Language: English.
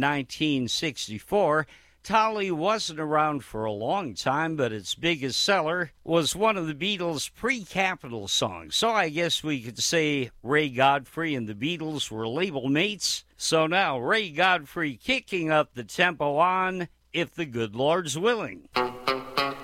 1964. Tolly wasn't around for a long time, but its biggest seller was one of the Beatles' pre-Capitol songs. So I guess we could say Ray Godfrey and the Beatles were label mates. So now Ray Godfrey kicking up the tempo on If the Good Lord's Willing.